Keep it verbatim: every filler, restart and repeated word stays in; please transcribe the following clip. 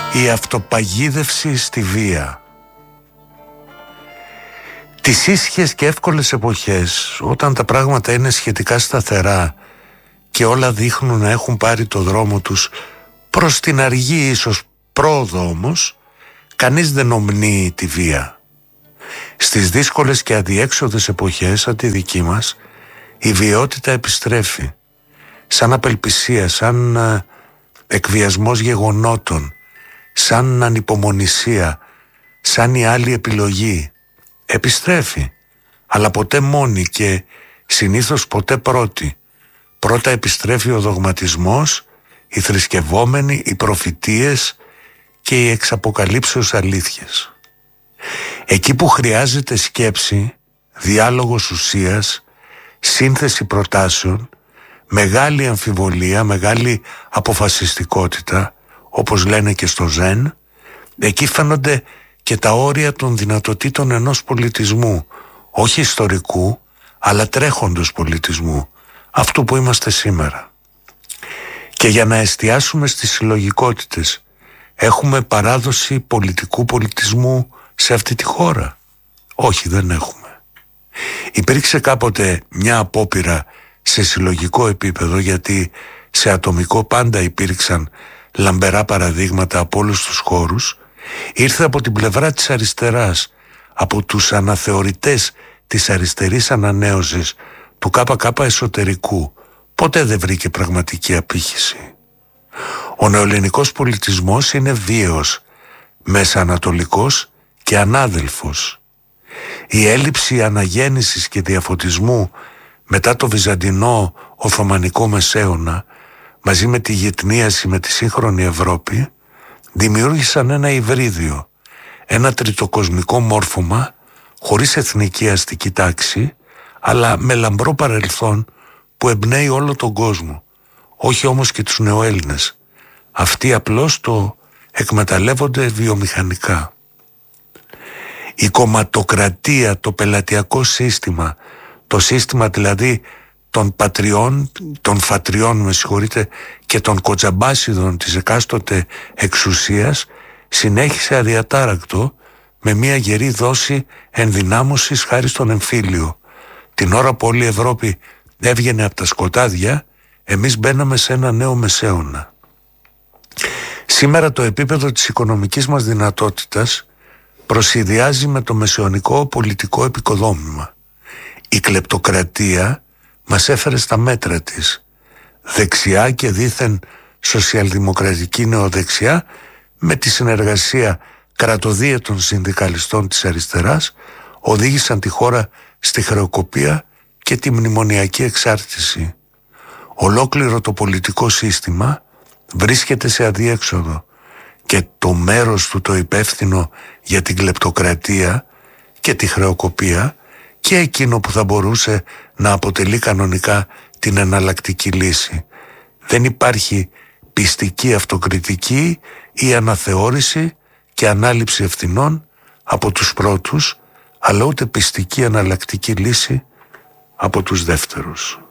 Η αυτοπαγίδευση στη βία. Τις ήσυχες και εύκολες εποχές, όταν τα πράγματα είναι σχετικά σταθερά και όλα δείχνουν να έχουν πάρει το δρόμο τους προς την αργή ίσως πρόοδο όμως, κανείς δεν ομνύει τη βία. Στις δύσκολες και αδιέξοδες εποχές σαν τη δική μας, η βιαιότητα επιστρέφει σαν απελπισία, σαν ε, εκβιασμός γεγονότων, σαν ανυπομονησία, σαν η άλλη επιλογή. Επιστρέφει, αλλά ποτέ μόνη και συνήθως ποτέ πρώτη. Πρώτα επιστρέφει ο δογματισμός, οι θρησκευόμενοι, οι προφητείες και οι εξαποκαλύψεως αλήθειες. Εκεί που χρειάζεται σκέψη, διάλογος ουσίας, σύνθεση προτάσεων, μεγάλη αμφιβολία, μεγάλη αποφασιστικότητα, όπως λένε και στο Ζεν, εκεί φαίνονται και τα όρια των δυνατοτήτων ενός πολιτισμού, όχι ιστορικού, αλλά τρέχοντος πολιτισμού, αυτού που είμαστε σήμερα. Και για να εστιάσουμε στις συλλογικότητες, έχουμε παράδοση πολιτικού πολιτισμού σε αυτή τη χώρα? Όχι, δεν έχουμε. Υπήρξε κάποτε μια απόπειρα σε συλλογικό επίπεδο, γιατί σε ατομικό πάντα υπήρξαν λαμπερά παραδείγματα από όλους τους χώρους. Ήρθε από την πλευρά της αριστεράς, από τους αναθεωρητές της αριστερής ανανέωσης, του ΚΚ εσωτερικού. Ποτέ δεν βρήκε πραγματική απήχηση. Ο νεοελληνικός πολιτισμός είναι βίαιος, μεσανατολικός και ανάδελφος. Η έλλειψη αναγέννησης και διαφωτισμού μετά το βυζαντινό Οθωμανικό Μεσαίωνα, μαζί με τη γυτνίαση με τη σύγχρονη Ευρώπη, δημιούργησαν ένα υβρίδιο, ένα τριτοκοσμικό μόρφωμα χωρίς εθνική αστική τάξη, αλλά με λαμπρό παρελθόν που εμπνέει όλο τον κόσμο, όχι όμως και τους νεοέλληνες. Αυτοί απλώς το εκμεταλλεύονται βιομηχανικά. Η κομματοκρατία, το πελατειακό σύστημα, το σύστημα δηλαδή των πατριών, των φατριών με συγχωρείτε, και των κοτζαμπάσιδων της εκάστοτε εξουσίας, συνέχισε αδιατάρακτο με μια γερή δόση ενδυνάμωσης χάρη στον εμφύλιο. Την ώρα που όλη η Ευρώπη έβγαινε από τα σκοτάδια, εμείς μπαίναμε σε ένα νέο μεσαίωνα. Σήμερα το επίπεδο της οικονομικής μας δυνατότητας προσιδιάζει με το μεσαιωνικό πολιτικό επικοδόμημα. Η κλεπτοκρατία μας έφερε στα μέτρα της. Δεξιά και δήθεν σοσιαλδημοκρατική νεοδεξιά, με τη συνεργασία κρατοδίαιτων συνδικαλιστών της αριστεράς, οδήγησαν τη χώρα στη χρεοκοπία και τη μνημονιακή εξάρτηση. Ολόκληρο το πολιτικό σύστημα βρίσκεται σε αδιέξοδο και το μέρος του το υπεύθυνο για την κλεπτοκρατία και τη χρεοκοπία, και εκείνο που θα μπορούσε να αποτελεί κανονικά την εναλλακτική λύση. Δεν υπάρχει πιστική αυτοκριτική ή αναθεώρηση και ανάληψη ευθυνών από τους πρώτους, αλλά ούτε πιστική εναλλακτική λύση από τους δεύτερους.